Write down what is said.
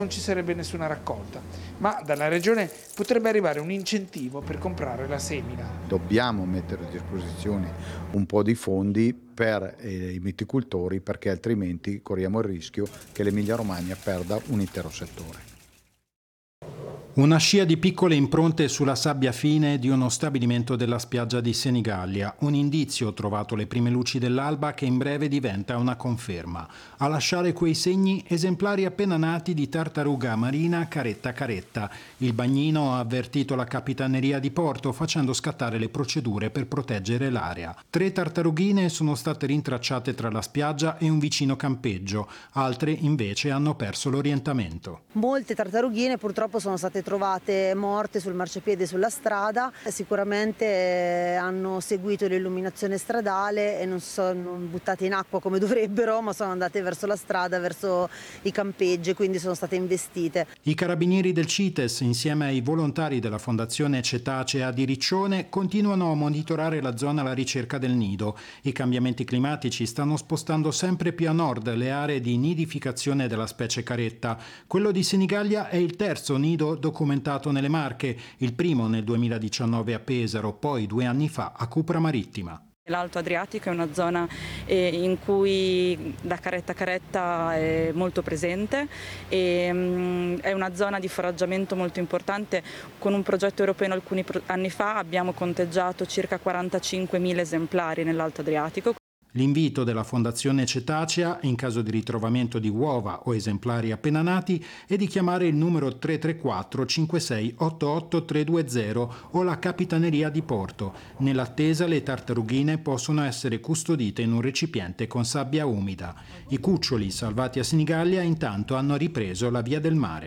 non ci sarebbe nessuna raccolta, ma dalla Regione potrebbe arrivare un incentivo per comprare la semina. Dobbiamo mettere a disposizione un po' di fondi per i viticoltori, perché altrimenti corriamo il rischio che l'Emilia-Romagna perda un intero settore. Una scia di piccole impronte sulla sabbia fine di uno stabilimento della spiaggia di Senigallia, un indizio trovato alle prime luci dell'alba che in breve diventa una conferma. A lasciare quei segni esemplari appena nati di tartaruga marina caretta caretta. Il bagnino ha avvertito la Capitaneria di Porto facendo scattare le procedure per proteggere l'area. 3 tartarughine sono state rintracciate tra la spiaggia e un vicino campeggio, altre invece hanno perso l'orientamento. Molte tartarughine purtroppo sono state trovate morte sul marciapiede sulla strada, sicuramente hanno seguito l'illuminazione stradale e non sono buttate in acqua come dovrebbero, ma sono andate verso la strada, verso i campeggi, quindi sono state investite. I carabinieri del CITES, insieme ai volontari della Fondazione Cetacea di Riccione, continuano a monitorare la zona alla ricerca del nido. I cambiamenti climatici stanno spostando sempre più a nord le aree di nidificazione della specie caretta. Quello di Senigallia è il terzo nido documentato nelle Marche, il primo nel 2019 a Pesaro, poi 2 anni fa a Cupra Marittima. L'Alto Adriatico è una zona in cui la caretta caretta è molto presente e è una zona di foraggiamento molto importante. Con un progetto europeo alcuni anni fa abbiamo conteggiato circa 45.000 esemplari nell'Alto Adriatico. L'invito della Fondazione Cetacea, in caso di ritrovamento di uova o esemplari appena nati, è di chiamare il numero 334 56 88 320 o la Capitaneria di Porto. Nell'attesa le tartarughine possono essere custodite in un recipiente con sabbia umida. I cuccioli salvati a Senigallia intanto hanno ripreso la via del mare.